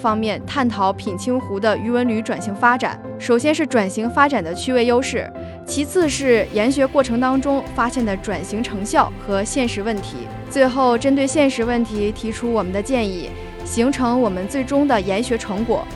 方面探讨品清湖的渔文旅转型发展。首先是转型发展的趣味优势，其次是研学过程当中发现的转型成效和现实问题，最后针对现实问题提出我们的建议，形成我们最终的研学成果。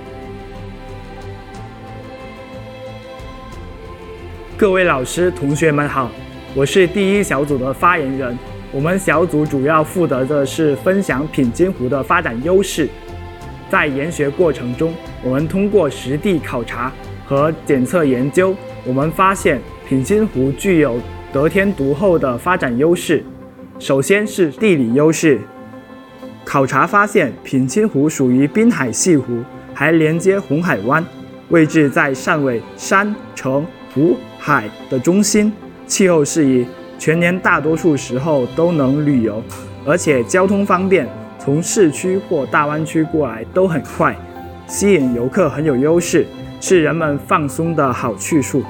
各位老师、同学们好，我是第一小组的发言人。我们小组主要负责的是分享品清湖的发展优势。在研学过程中，我们通过实地考察和检测研究，我们发现品清湖具有得天独厚的发展优势。首先是地理优势，考察发现品清湖属于滨海系湖，还连接红海湾，位置在汕尾山城湖海的中心，气候适宜，全年大多数时候都能旅游，而且交通方便，从市区或大湾区过来都很快，吸引游客很有优势，是人们放松的好去处。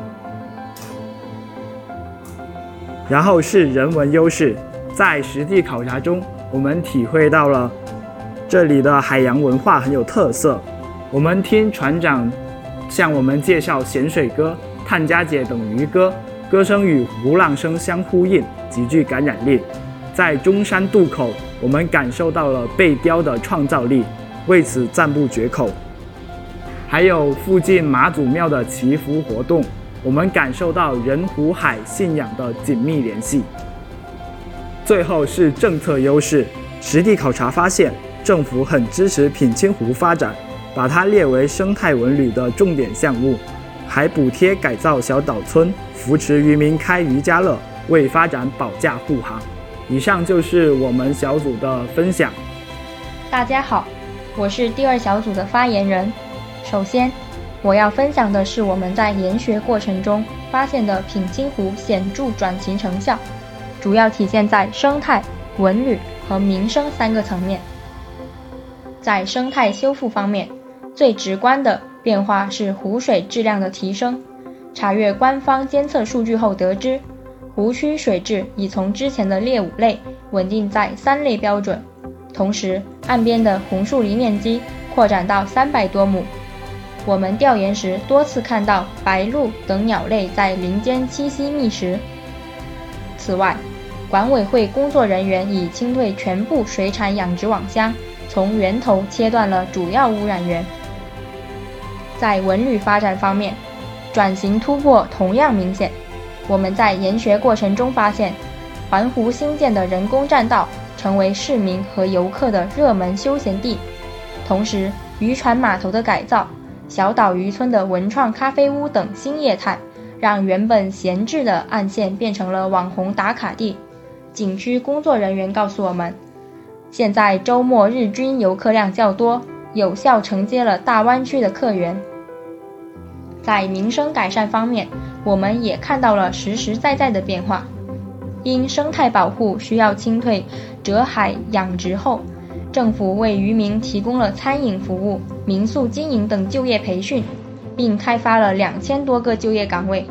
然后是人文优势，在实地考察中，我们体会到了这里的海洋文化很有特色。我们听船长向我们介绍咸水歌、探家姐等渔歌，歌声与湖浪声相呼应，极具感染力。在中山渡口，我们感受到了贝雕的创造力，为此赞不绝口。还有附近妈祖庙的祈福活动，我们感受到人湖海信仰的紧密联系。最后是政策优势，实地考察发现，政府很支持品清湖发展，把它列为生态文旅的重点项目，还补贴改造小岛村，扶持渔民开渔家乐，为发展保驾护航。以上就是我们小组的分享。 大家好，我是第二小组的发言人。首先，我要分享的是我们在研学过程中发现的品清湖显著转型成效，主要体现在生态、文旅和民生3个层面。在生态修复方面，最直观的变化是湖水质量的提升。查阅官方监测数据后得知，湖区水质已从之前的劣5类稳定在3类标准，同时岸边的红树林面积扩展到300多亩。我们调研时多次看到白鹭等鸟类在林间栖息觅食。此外，管委会工作人员已清退全部水产养殖网箱，从源头切断了主要污染源。在文旅发展方面，转型突破同样明显。我们在研学过程中发现，环湖新建的人工栈道成为市民和游客的热门休闲地，同时渔船码头的改造、小岛渔村的文创咖啡屋等新业态，让原本闲置的岸线变成了网红打卡地。景区工作人员告诉我们，现在周末日均游客量较多，有效承接了大湾区的客源。在民生改善方面，我们也看到了实实在在的变化。因生态保护需要清退折海养殖后，政府为渔民提供了餐饮服务、民宿经营等就业培训，并开发了2000多个就业岗位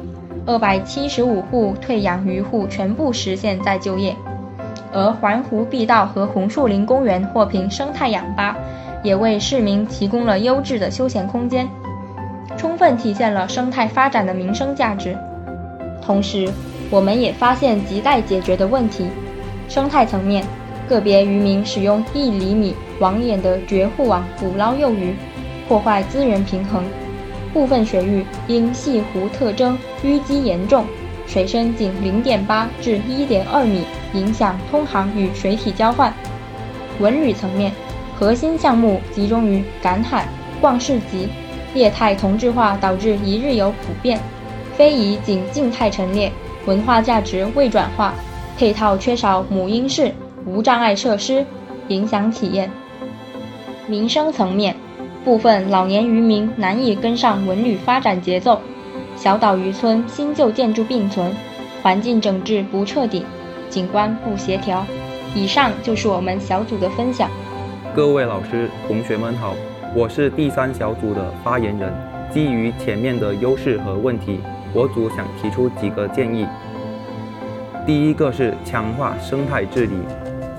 ，275户退养渔户全部实现再就业。而环湖碧道和红树林公园获评生态氧吧，也为市民提供了优质的休闲空间，充分体现了生态发展的民生价值。同时，我们也发现亟待解决的问题。生态层面，个别渔民使用1厘米网眼的绝户网捕捞幼鱼，破坏资源平衡。部分水域因系湖特征淤积严重，水深仅0.8至1.2米，影响通航与水体交换。文旅层面，核心项目集中于赶海、逛市集，业态同质化导致一日游普遍，非遗仅静态陈列，文化价值未转化，配套缺少母婴室、无障碍设施，影响体验。民生层面，部分老年渔民难以跟上文旅发展节奏，小岛渔村新旧建筑并存，环境整治不彻底，景观不协调。以上就是我们小组的分享。 各位老师、同学们好，我是第3小组的发言人。基于前面的优势和问题，我组想提出几个建议。第一个是强化生态治理。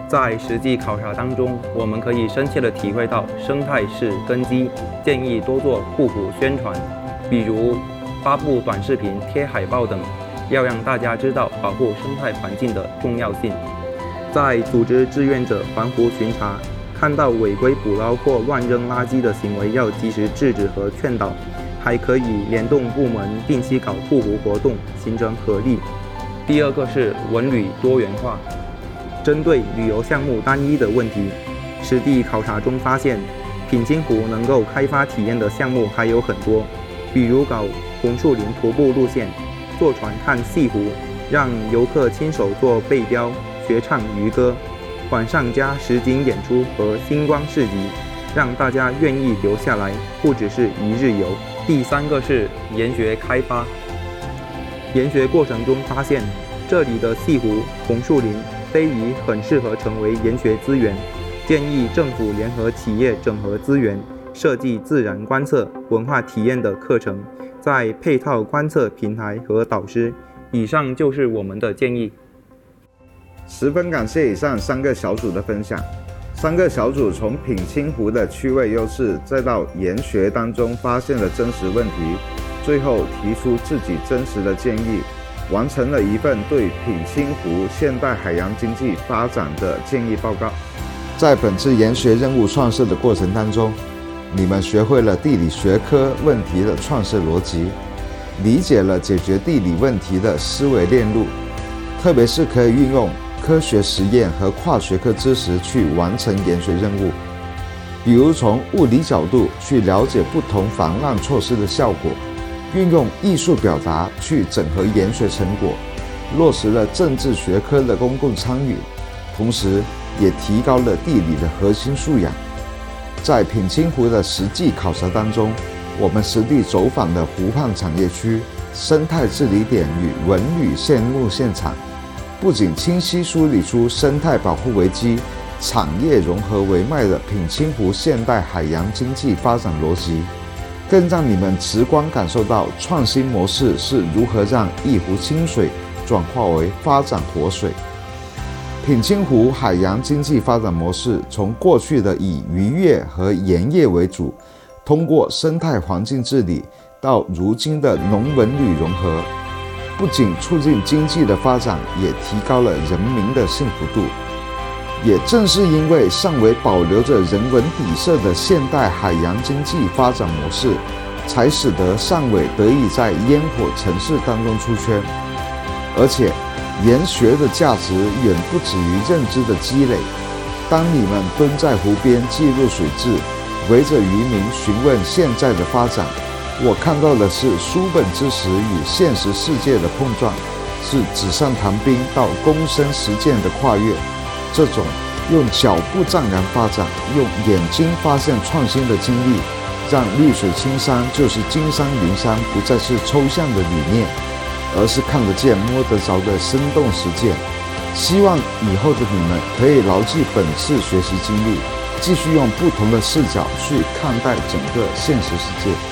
在实际考察当中，我们可以深切地体会到生态是根基，建议多做互补宣传，比如发布短视频、贴海报等，要让大家知道保护生态环境的重要性。在组织志愿者环湖巡查，看到违规捕捞或乱扔垃圾的行为，要及时制止和劝导。还可以联动部门定期搞护湖活动，形成合力。第二个是文旅多元化，针对旅游项目单一的问题，实地考察中发现，品清湖能够开发体验的项目还有很多，比如搞红树林徒步路线，坐船看西湖，让游客亲手做背标，学唱渔歌，晚上加实景演出和星光市集，让大家愿意留下来，不只是一日游。第三个是研学开发，研学过程中发现，这里的西湖、红树林、非遗很适合成为研学资源，建议政府联合企业整合资源，设计自然观测、文化体验的课程，再配套观测平台和导师。以上就是我们的建议。 十分感谢以上3个小组的分享。3个小组从品清湖的趣味优势，再到研学当中发现的真实问题，最后提出自己真实的建议，完成了一份对品清湖现代海洋经济发展的建议报告。在本次研学任务创设的过程当中，你们学会了地理学科问题的创设逻辑，理解了解决地理问题的思维链路，特别是可以运用科学实验和跨学科知识去完成研学任务，比如从物理角度去了解不同防浪措施的效果，运用艺术表达去整合研学成果，落实了政治学科的公共参与，同时也提高了地理的核心素养。在品清湖的实际考察当中，我们实地走访了湖畔产业区、生态治理点与文旅项目现场，不仅清晰梳理出生态保护为基、产业融合为脉的品清湖现代海洋经济发展逻辑，更让你们直观感受到创新模式是如何让一湖清水转化为发展活水。品清湖海洋经济发展模式从过去的以渔业和盐业为主，通过生态环境治理，到如今的农文旅融合，不仅促进经济的发展，也提高了人民的幸福度。也正是因为尚未保留着人文底色的现代海洋经济发展模式，才使得尚未得以在烟火城市当中出圈。而且研学的价值远不止于认知的积累。当你们蹲在湖边记录水质，围着渔民询问现在的发展，我看到的是书本知识与现实世界的碰撞，是纸上谈兵到躬身实践的跨越。这种用脚步丈量发展，用眼睛发现创新的经历，让绿水青山就是金山银山不再是抽象的理念，而是看得见摸得着的生动实践。希望以后的你们可以牢记本次学习经历，继续用不同的视角去看待整个现实世界。